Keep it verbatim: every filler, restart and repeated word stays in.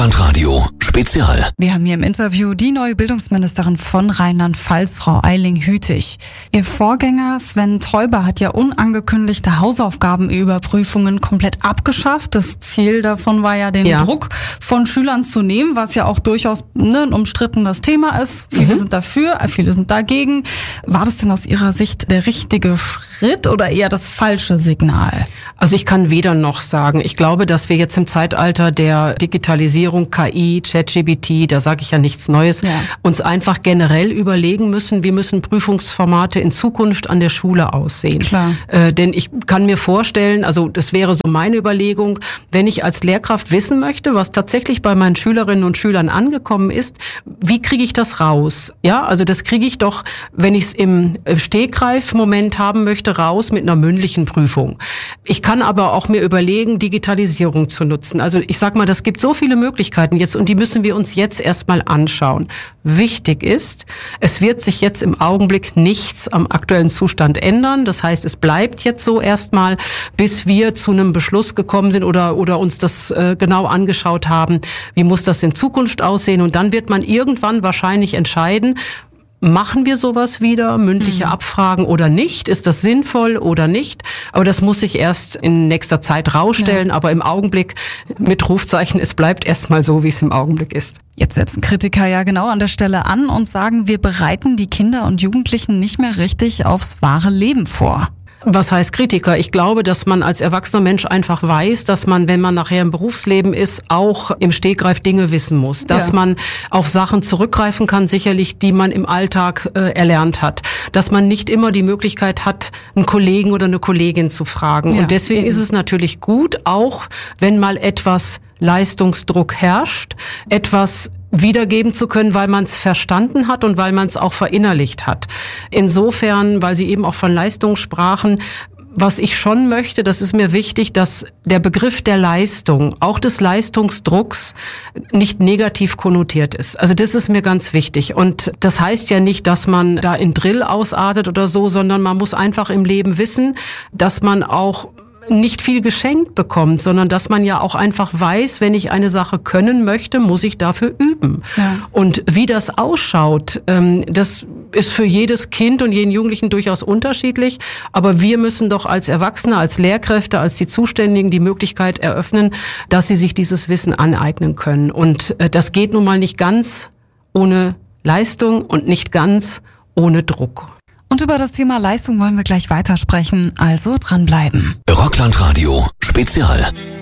Rockland Radio Spezial. Wir haben hier im Interview die neue Bildungsministerin von Rheinland-Pfalz, Frau Eiling-Hütig. Ihr Vorgänger Sven Teuber hat ja unangekündigte Hausaufgabenüberprüfungen komplett abgeschafft. Das Ziel davon war ja, den ja. Druck von Schülern zu nehmen, was ja auch durchaus ne, ein umstrittenes Thema ist. Viele mhm. sind dafür, viele sind dagegen. War das denn aus Ihrer Sicht der richtige Schritt oder eher das falsche Signal? Also ich kann weder noch sagen. Ich glaube, dass wir jetzt im Zeitalter der Digitalisierung, K I, ChatGPT, da sage ich ja nichts Neues, ja. uns einfach generell überlegen müssen, wie müssen Prüfungsformate in Zukunft an der Schule aussehen. Klar. Äh, denn ich kann mir vorstellen, also das wäre so meine Überlegung, wenn ich als Lehrkraft wissen möchte, was tatsächlich bei meinen Schülerinnen und Schülern angekommen ist, wie kriege ich das raus? Ja, also das kriege ich doch, wenn ich es im Stegreif-Moment haben möchte, raus mit einer mündlichen Prüfung. Ich kann aber auch mir überlegen, Digitalisierung zu nutzen. Also ich sag mal, das gibt so viele Möglichkeiten jetzt und die müssen wir uns jetzt erstmal anschauen. Wichtig ist, es wird sich jetzt im Augenblick nichts am aktuellen Zustand ändern. Das heißt, es bleibt jetzt so erstmal, bis wir zu einem Beschluss gekommen sind oder oder uns das äh, genau angeschaut haben, wie muss das in Zukunft aussehen. Und dann wird man irgendwann wahrscheinlich entscheiden, machen wir sowas wieder, mündliche mhm. Abfragen oder nicht? Ist das sinnvoll oder nicht? Aber das muss sich erst in nächster Zeit rausstellen. Ja. Aber im Augenblick mit Rufzeichen, es bleibt erstmal so, wie es im Augenblick ist. Jetzt setzen Kritiker ja genau an der Stelle an und sagen, wir bereiten die Kinder und Jugendlichen nicht mehr richtig aufs wahre Leben vor. Was heißt Kritiker? Ich glaube, dass man als erwachsener Mensch einfach weiß, dass man, wenn man nachher im Berufsleben ist, auch im Stegreif Dinge wissen muss. Dass ja. man auf Sachen zurückgreifen kann, sicherlich, die man im Alltag äh, erlernt hat. Dass man nicht immer die Möglichkeit hat, einen Kollegen oder eine Kollegin zu fragen. Ja, und deswegen eben. ist es natürlich gut, auch wenn mal etwas Leistungsdruck herrscht, etwas wiedergeben zu können, weil man es verstanden hat und weil man es auch verinnerlicht hat. Insofern, weil Sie eben auch von Leistung sprachen, was ich schon möchte, das ist mir wichtig, dass der Begriff der Leistung, auch des Leistungsdrucks, nicht negativ konnotiert ist. Also das ist mir ganz wichtig. Und das heißt ja nicht, dass man da in Drill ausartet oder so, sondern man muss einfach im Leben wissen, dass man auch nicht viel geschenkt bekommt, sondern dass man ja auch einfach weiß, wenn ich eine Sache können möchte, muss ich dafür üben. Ja. Und wie das ausschaut, das ist für jedes Kind und jeden Jugendlichen durchaus unterschiedlich. Aber wir müssen doch als Erwachsene, als Lehrkräfte, als die Zuständigen die Möglichkeit eröffnen, dass sie sich dieses Wissen aneignen können. Und das geht nun mal nicht ganz ohne Leistung und nicht ganz ohne Druck. Und über das Thema Leistung wollen wir gleich weitersprechen, also dranbleiben. Rockland Radio Spezial.